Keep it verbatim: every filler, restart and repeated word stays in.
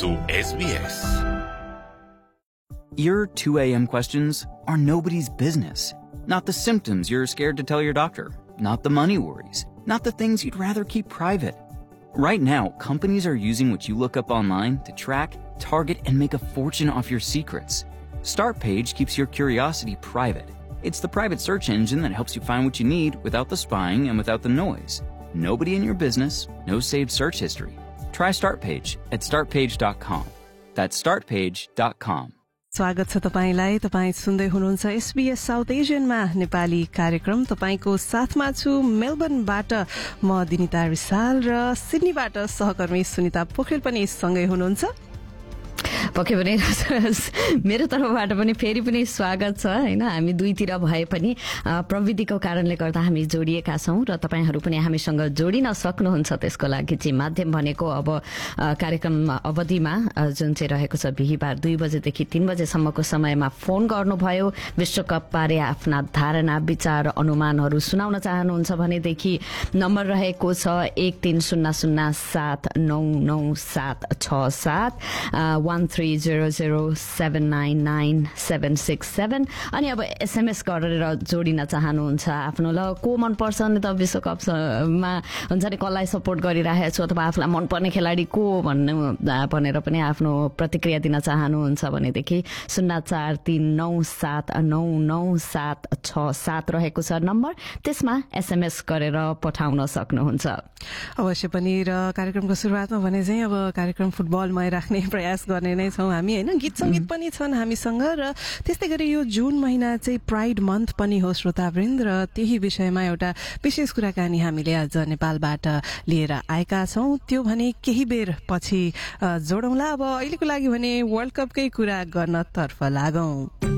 So SBS. Your two a.m. questions are nobody's business. Not the symptoms you're scared to tell your doctor. Not the money worries. Not the things you'd rather keep private. Right now, companies are using what you look up online to track, target, and make a fortune off your secrets. Startpage keeps your curiosity private. It's the private search engine that helps you find what you need without the spying and without the noise. Nobody in your business, no saved search history. Try Startpage at start page dot com. That's start page dot com. स्वागत छ तपाईलाई. तपाई सुन्दै हुनुहुन्छ SBS south एशियनमा Nepali कार्यक्रम. तपाईको साथमा छु मेलबर्नबाट म दिनिता रिसाल र सिडनीबाट सहकर्मी सुनिता पोखरेल पनि सँगै हुनुहुन्छ. पक्कै पनि मेरो तर्फबाट पनि फेरि पनि स्वागत छ हैन. हामी दुईतिर भए पनि प्रविधिको कारणले गर्दा हामी जोडिएका छौं र तपाईहरु पनि हामीसँग जोडिन सक्नुहुन्छ. त्यसको लागि चाहिँ माध्यम भनेको अब कार्यक्रम अवधिमा जुन चाहिँ रहेको छ बिहीबार दुई बजेदेखि तीन बजेसम्मको समयमा फोन गर्नुभयो, विश्वकप बारे आफ्ना धारणा, विचार, अनुमानहरु सुनाउन चाहनुहुन्छ भनेदेखि नम्बर रहेको छ एक तीन शून्य शून्य सात नौ नौ सात छ सात one three zero zero seven nine nine seven six seven. अनि अब एसएमएस गरेर जोडिन चाहनुहुन्छ आफ्नो ल को मन पर्छ नि त विश्वकपमा हुन्छ नि कसलाई सपोर्ट गरिरहेको छु अथवा आफूलाई मनपर्ने खेलाडी को भन्ने भनेर पनि आफ्नो प्रतिक्रिया दिन चाहनुहुन्छ भनेदेखि शून्य चार तीन नौ सात नौ नौ सात छ सात रहेको छ नम्बर. त्यसमा एसएमएस गरेर पठाउन सक्नुहुन्छ. अवश्य पनि. र कार्यक्रमको सुरुवातमा भने चाहिँ अब कार्यक्रम फुटबलमै राख्ने प्रयास गर्ने नै छौं हामी हैन. गीत संगीत पनि छन् हामीसँग र त्यस्तै गरी यो जुन महिना चाहिँ प्राइड मन्थ पनि हो श्रोतावृन्द र त्यही विषयमा एउटा विशेष कुराकानी हामीले आज नेपालबाट लिएर आएका छौं. त्यो भने केही बेर पछि जोडौँला. अब अहिलेको लागि भने वर्ल्ड कपकै कुरा गर्न तर्फ लागौं.